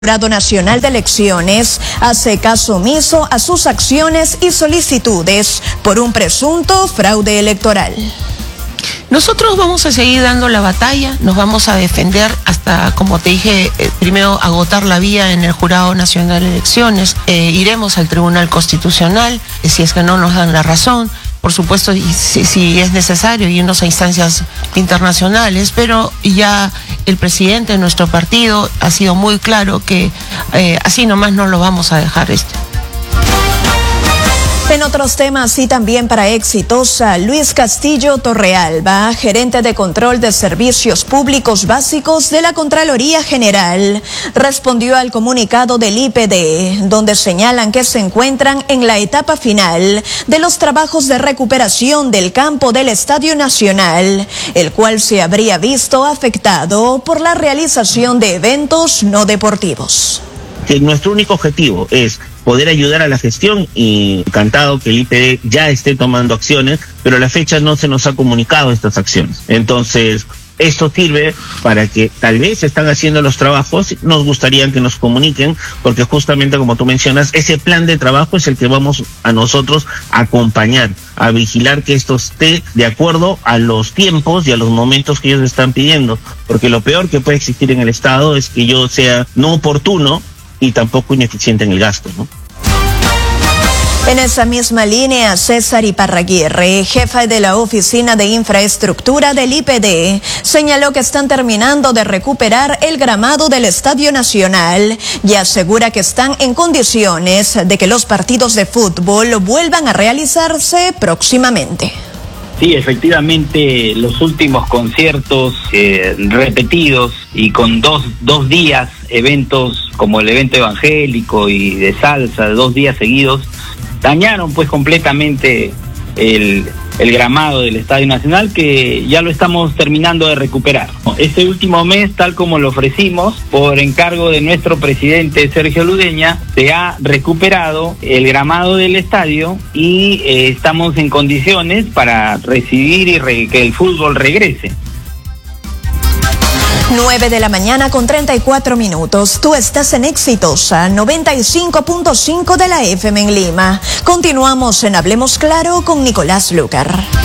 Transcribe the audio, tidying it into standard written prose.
Jurado Nacional de Elecciones hace caso omiso a sus acciones y solicitudes por un presunto fraude electoral. Nosotros vamos a seguir dando la batalla, nos vamos a defender hasta, como te dije, primero agotar la vía en el Jurado Nacional de Elecciones. Iremos al Tribunal Constitucional si es que no nos dan la razón. Por supuesto, si es necesario, irnos a instancias internacionales, pero ya el presidente de nuestro partido ha sido muy claro que así nomás no lo vamos a dejar esto. En otros temas y también para Exitosa, Luis Castillo Torrealba, gerente de control de servicios públicos básicos de la Contraloría General, respondió al comunicado del IPD, donde señalan que se encuentran en la etapa final de los trabajos de recuperación del campo del Estadio Nacional, el cual se habría visto afectado por la realización de eventos no deportivos. Que nuestro único objetivo es poder ayudar a la gestión y encantado que el IPD ya esté tomando acciones, pero a la fecha no se nos ha comunicado estas acciones. Entonces, esto sirve para que tal vez están haciendo los trabajos, nos gustaría que nos comuniquen, porque justamente como tú mencionas, ese plan de trabajo es el que vamos a nosotros a acompañar, a vigilar que esto esté de acuerdo a los tiempos y a los momentos que ellos están pidiendo, porque lo peor que puede existir en el Estado es que yo sea no oportuno y tampoco ineficiente en el gasto, ¿no? En esa misma línea, César Iparraguirre, jefa de la Oficina de Infraestructura del IPD, señaló que están terminando de recuperar el gramado del Estadio Nacional y asegura que están en condiciones de que los partidos de fútbol vuelvan a realizarse próximamente. Sí, efectivamente, los últimos conciertos repetidos y con dos días, eventos como el evento evangélico y de salsa, de 2 días seguidos, dañaron pues completamente el gramado del Estadio Nacional, que ya lo estamos terminando de recuperar. Este último mes, tal como lo ofrecimos, por encargo de nuestro presidente Sergio Ludeña, se ha recuperado el gramado del estadio y estamos en condiciones para recibir y que el fútbol regrese. 9 de la mañana con 34 minutos. Tú estás en Exitosa 95.5 de la FM en Lima. Continuamos en Hablemos Claro con Nicolás Lucar.